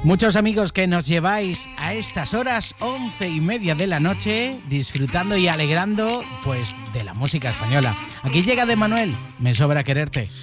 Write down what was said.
Muchos amigos que nos lleváis a estas horas, 11:30 de la noche, disfrutando y alegrando pues de la música española. Aquí llega De Manuel, Me sobra quererte.